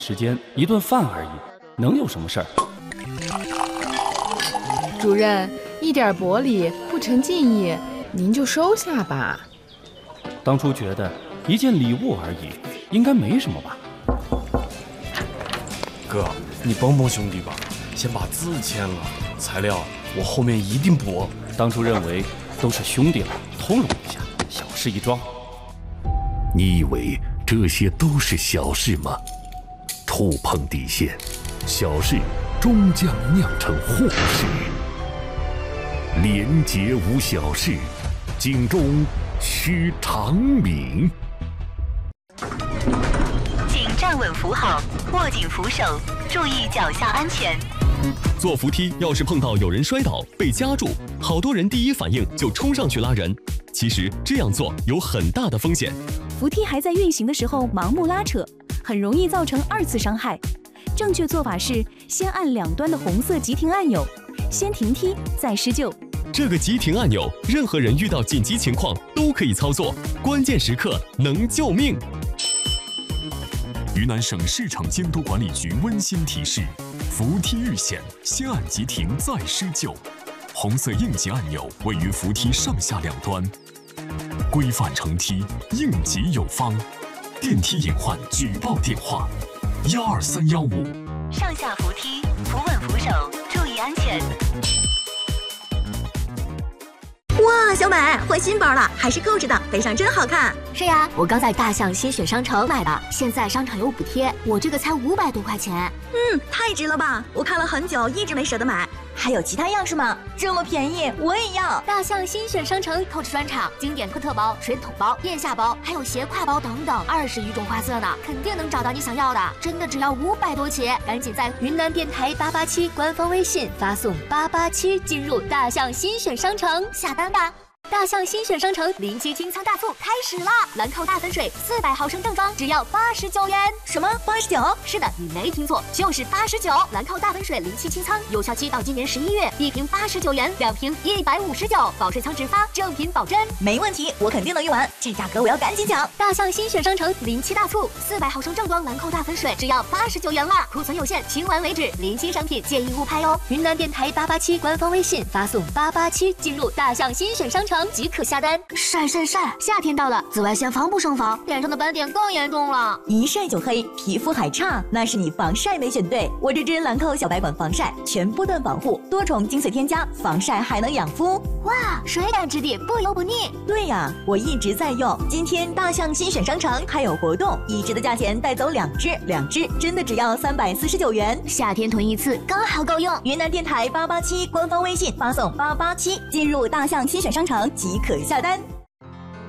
时间一顿饭而已，能有什么事儿？ 主任，一点薄礼不成敬意，您就收下吧。 当初觉得一件礼物而已，应该没什么吧？ 哥，你帮帮兄弟吧，先把字签了，材料我后面一定补。 当初认为都是兄弟了，通融一下，小事一桩。 你以为这些都是小事吗？触碰底线，小事终将酿成祸事。廉洁无小事，警钟须长鸣。 请站稳扶好，握紧扶手，注意脚下安全。 坐扶梯要是碰到有人摔倒被夹住，好多人第一反应就冲上去拉人。其实这样做有很大的风险。 扶梯还在运行的时候盲目拉扯，很容易造成2次伤害。正确做法是先按两端的红色急停按钮，先停梯再施救。 这个急停按钮，任何人遇到紧急情况都可以操作，关键时刻能救命。 云南省市场监督管理局温馨提示：扶梯遇险，先按急停再施救。红色应急按钮位于扶梯上下两端。规范乘梯，应急有方。电梯隐患举报电话：12315。 上下扶梯，扶稳扶手，注意安全。 哇，小美换新包了，还是购置的，背上真好看。 是呀，我刚在大象新选商城买的，现在商场有补贴，我这个才500多块钱。 太值了吧！我看了很久，一直没舍得买。 还有其他样式吗？这么便宜，我也要！ 大象新选商城购置专场，经典科特包、水桶包、腋下包，还有斜挎包等等，20余种花色呢，肯定能找到你想要的。真的只要500多起，赶紧在云南电台887官方微信发送887进入大象新选商城下单吧。大象新选商城临期清仓大促开始啦！兰蔻大粉水400毫升正装只要89元。 什么89？ 是的，你没听错，就是89。兰蔻大粉水临期清仓，有效期到今年11月，1瓶89元，2瓶159，保税仓直发，正品保真。 没问题，我肯定能用完，这价格我要赶紧抢！ 大象新选商城临期大促，400毫升正装兰蔻大粉水只要89元啦，库存有限，清完为止，临期商品建议勿拍哦。云南电台887官方微信发送887进入大象新选商城即可下单。晒，夏天到了，紫外线防不胜防，脸上的斑点更严重了， 一晒就黑，皮肤还差，那是你防晒没选对。我这支兰蔻小白管防晒全波段防护，多重精粹添加，防晒还能养肤。 哇，水感质地，不油不腻。 对呀，我一直在用。今天大象新选商城还有活动，1支的价钱带走2支真的只要349元， 夏天囤一次刚好够用。 云南电台887官方微信发送887进入大象新选商城即可下单。